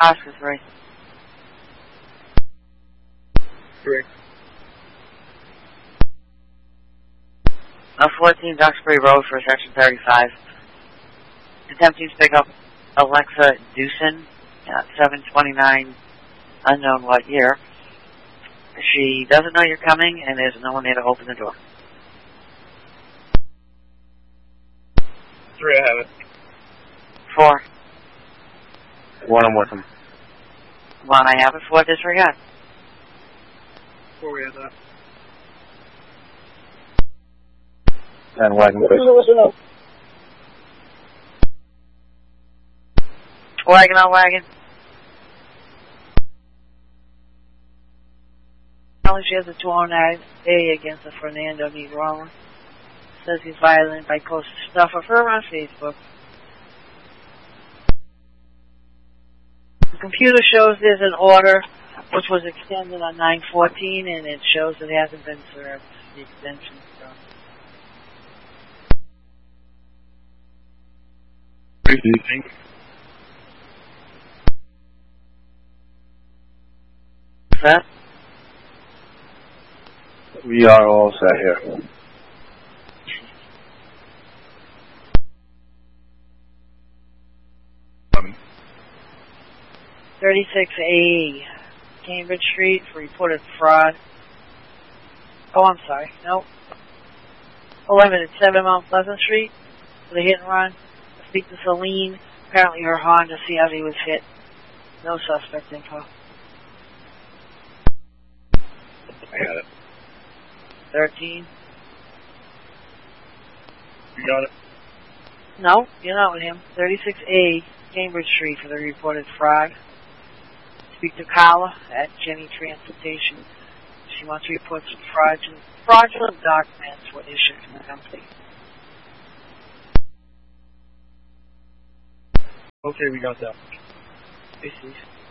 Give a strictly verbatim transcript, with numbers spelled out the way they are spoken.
Oscar three. Three. No, fourteen Duxbury Road for section thirty-five. Attempting to pick up Alexa Dewson at seven twenty-nine, unknown what year. She doesn't know you're coming, and there's no one there to open the door. Three, I have it. Four. One, I'm with him. One, I have it. Four, disregard. Four, we have that. And wagon, please. Listen up. Wagon on wagon. She has a two oh nine A against the Fernando Negron. Says he's violent by posting stuff of her on Facebook. The computer shows there's an order which was extended on nine fourteen, and it shows it hasn't been served. The extension. So. What do you think? That? We are all set here. thirty-six A, Cambridge Street, for reported fraud. Oh, I'm sorry. Nope. eleven at seven Mount Pleasant Street for the hit and run. I speak to Celine. Apparently her Honda C R V was hit. No suspect info. I got it. thirteen. You got it? No, you're not with him. thirty-six A, Cambridge Street for the reported fraud. Speak to Carla at Jenny Transportation. She wants to report some fraudulent, fraudulent documents were issued from the company. Okay, we got that. This is